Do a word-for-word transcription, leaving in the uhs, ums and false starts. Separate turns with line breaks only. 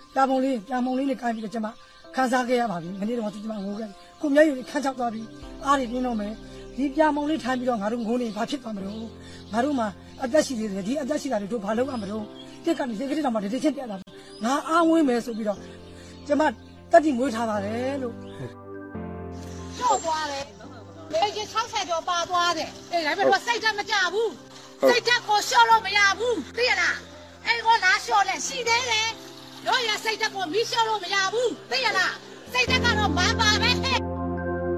ပြာပုံလေးပြာပုံလေးနဲ့ကိုင်းပြီးတော့ကျမခန်းစားခဲ့ရပါပြီမနေ့တော့ကျမငိုခဲ့ကိုမျက်ရည်တွေခန်းချောက်သွားပြီးအားတွေပြင်းတော့မယ်ဒီပြာပုံလေးထိုင်ပြီးတော့ငါတို့ငိုနေဘာဖြစ်သွားမလို့ငါတို့မှာအသက်ရှိသေးတယ်ဒီအသက်ရှိတာတွေတို့ဘာလုပ်ရမလို့တက်ကနေစိတ်ကလေးတောင်မှတတိချင်းပြတ်လာငါအားဝင်းမယ်ဆိုပြီးတော့ကျမတက်တိမွေးထားပါတယ်လို့
ကျော်သွားတယ်လေကြီး၆ဆယ်ကျော်ပါသွားတယ်အေးဒါပေမဲ့စိတ်ဓာတ်မကြဘူးစိတ်ဓာတ်ကိုလျှော့လို့မရဘူးသိရလားအဲ့ကောလားလျှော့လဲရှိသေးတယ်တို့ရစိတ်ဓာတ်ကိုမီးလျှော့လို့မရဘူးသိရလားစိတ်ဓာတ်ကတော့မပါပဲ